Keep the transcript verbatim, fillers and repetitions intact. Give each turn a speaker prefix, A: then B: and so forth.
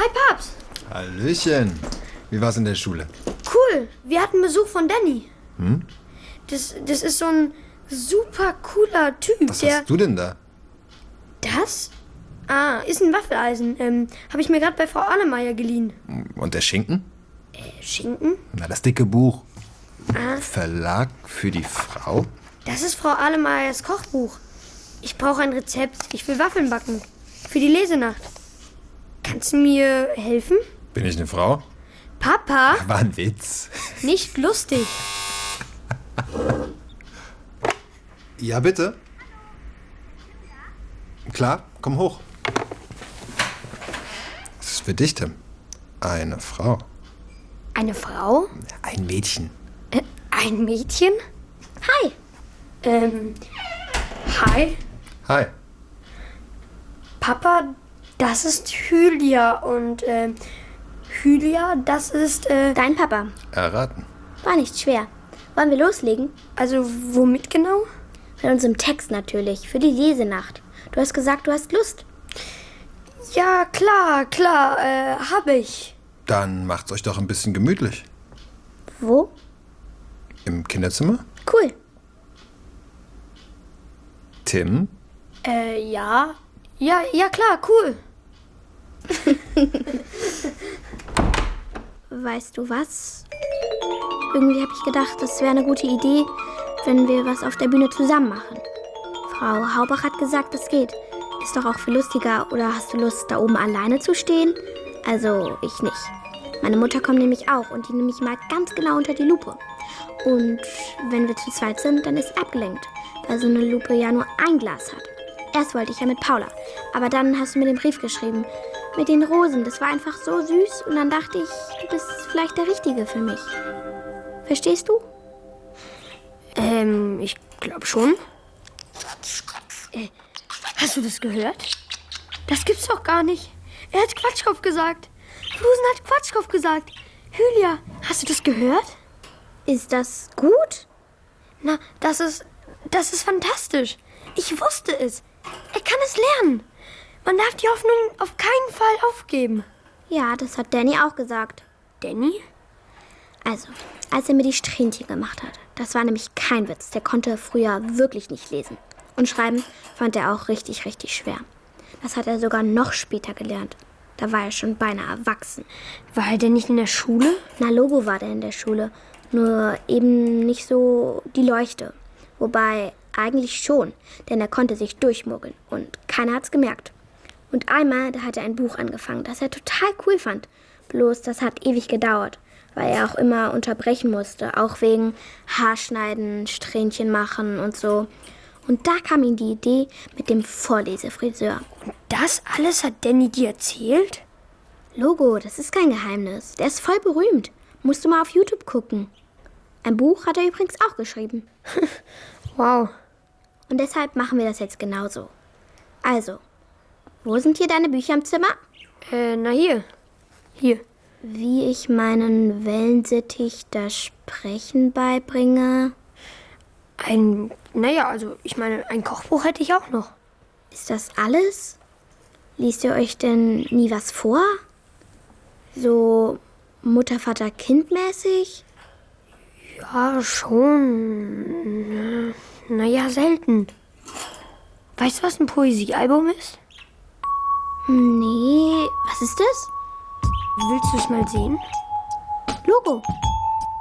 A: Hi, Papst.
B: Hallöchen. Wie war's in der Schule?
A: Cool. Wir hatten Besuch von Danny.
B: Hm?
A: Das, das ist so ein super cooler Typ.
B: Was
A: der...
B: hast du denn da?
A: Das? Ah, ist ein Waffeleisen. Ähm, habe ich mir gerade bei Frau Ahlemeier geliehen.
B: Und der Schinken?
A: Äh, Schinken?
B: Na, das dicke Buch.
A: Ah,
B: Verlag für die Frau?
A: das ist Frau Ahlemeyers Kochbuch. Ich brauche ein Rezept. Ich will Waffeln backen. Für die Lesenacht. Kannst du mir helfen?
B: Bin ich eine Frau?
A: Papa?
B: War ein Witz.
A: Nicht lustig.
B: Ja, bitte. Klar, komm hoch. Was ist für dich, Tim? Eine Frau.
A: Eine Frau?
B: Ein Mädchen.
A: Äh, ein Mädchen? Hi. Ähm, hi.
B: Hi.
A: Papa, das ist Hylia und, ähm, Hylia, das ist, äh,
C: Dein Papa.
B: Erraten.
C: War nicht schwer. Wollen wir loslegen?
A: also womit genau?
C: Mit unserem Text natürlich, für die Lesenacht. Du hast gesagt, du hast Lust.
A: Ja, klar, klar, äh, hab ich.
B: Dann macht's euch doch ein bisschen gemütlich.
C: Wo?
B: Im Kinderzimmer?
C: Cool.
B: Tim?
A: Äh, ja. Ja, ja, klar, cool.
C: Weißt du was? Irgendwie habe ich gedacht, das wäre eine gute Idee, wenn wir was auf der Bühne zusammen machen. Frau Haubach hat gesagt, das geht. Ist doch auch viel lustiger. Oder hast du Lust, da oben alleine zu stehen? Also, ich nicht. Meine Mutter kommt nämlich auch und die nimmt mich mal ganz genau unter die Lupe. Und wenn wir zu zweit sind, dann ist sie abgelenkt, weil so eine Lupe ja nur ein Glas hat. Erst wollte ich ja mit Paula, aber dann hast du mir den Brief geschrieben. Mit den Rosen, das war einfach so süß und dann dachte ich, du bist vielleicht der Richtige für mich. Verstehst du?
A: Ähm, ich glaube schon. Äh, hast du das gehört? Das gibt's doch gar nicht. Er hat Quatschkopf gesagt. Flusen hat Quatschkopf gesagt. Hylia, hast du das gehört?
C: Ist das gut?
A: Na, das ist, das ist fantastisch. Ich wusste es. Er kann es lernen. Man darf die Hoffnung auf keinen Fall aufgeben.
C: Ja, das hat Danny auch gesagt.
A: Danny?
C: Also, als er mir die Strähnchen gemacht hat, das war nämlich kein Witz. Der konnte früher wirklich nicht lesen. Und schreiben fand er auch richtig, richtig schwer. Das hat er sogar noch später gelernt. Da war er schon beinahe erwachsen.
A: War er denn nicht in der Schule?
C: Na, Logo war der in der Schule. Nur eben nicht so die Leuchte. Wobei, eigentlich schon, denn er konnte sich durchmogeln und keiner hat's gemerkt. Und einmal, da hat er ein Buch angefangen, das er total cool fand. Bloß, das hat ewig gedauert, weil er auch immer unterbrechen musste, auch wegen Haarschneiden, Strähnchen machen und so. Und da kam ihm die Idee mit dem Vorlesefriseur.
A: Und das alles hat Danny dir erzählt?
C: Logo, das ist kein Geheimnis. Der ist voll berühmt. Musst du mal auf YouTube gucken. Ein Buch hat er übrigens auch geschrieben.
A: Wow.
C: Und deshalb machen wir das jetzt genauso. Also, wo sind hier deine Bücher im Zimmer?
A: Äh, na hier. Hier.
C: Wie ich meinen Wellensittich das Sprechen beibringe.
A: Ein, naja, also ich meine, ein Kochbuch hätte ich auch noch.
C: Ist das alles? Liest ihr euch denn nie was vor? So Mutter, Vater, Kind mäßig?
A: Ja, schon. Naja, selten. Weißt du, was ein Poesiealbum ist?
C: Nee, was ist das?
A: Willst du es mal sehen?
C: Logo.